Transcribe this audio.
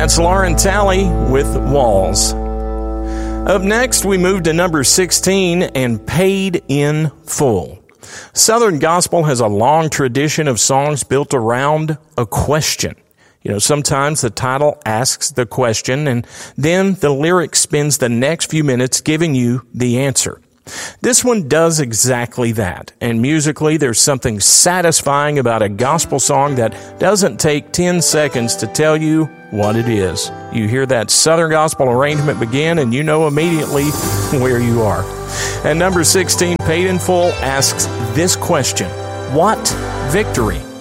That's Lauren Talley with Walls. Up next, we move to number 16 and Paid in Full. Southern gospel has a long tradition of songs built around a question. Sometimes the title asks the question and then the lyric spends the next few minutes giving you the answer. This one does exactly that, and musically there's something satisfying about a gospel song that doesn't take 10 seconds to tell you what it is. You hear that Southern gospel arrangement begin and you know immediately where you are. And number 16, Paid in Full, asks this question: what victory